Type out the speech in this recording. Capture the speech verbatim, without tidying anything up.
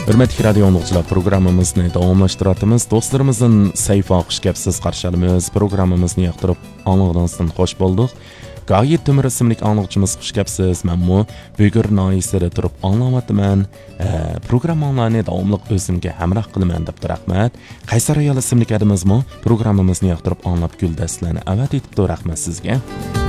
Hürmetli radio anlıqçılar, programımızı davamlaştıratımız. Dostlarımızın sayfa xush gapsiz qarşılamız. Programımızı yaqtırıp anlığınızdan xoş bulduk. Gayet Tömür isimlik anlıqçımız xush gapsiz. Men mu Buygur naisida turib anlamatman. E, programmalarni davomli o'zimga hamroh qilaman deb rahmat. Qaysar ayol ismlik adimiz mu programımızı yaqtırıp anlab guldastlarni avat etibdi, rahmat sizga.